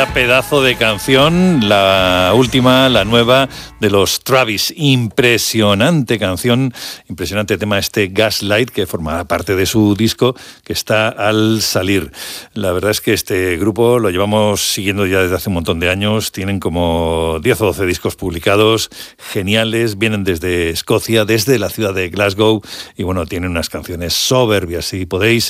Vaya pedazo de canción, la última, la nueva de los Travis. Impresionante canción, impresionante tema Gaslight, que forma parte de su disco que está al salir. La verdad es que este grupo lo llevamos siguiendo ya desde hace un montón de años. Tienen como 10 o 12 discos publicados, geniales, vienen desde Escocia, desde la ciudad de Glasgow, y bueno, tienen unas canciones soberbias. Si podéis